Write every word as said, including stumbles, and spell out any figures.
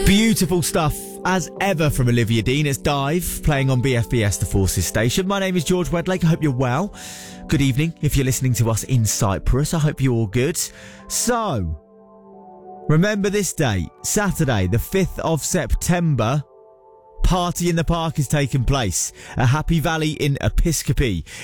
Beautiful stuff, as ever, from Olivia Dean. It's Dive, playing on B F B S, the Forces station. My name is George Wedlake. I hope you're well. Good evening, if you're listening to us in Cyprus. I hope you're all good. So, remember this date, Saturday, the fifth of September. Party in the Park is taking place at Happy Valley in Episcopi.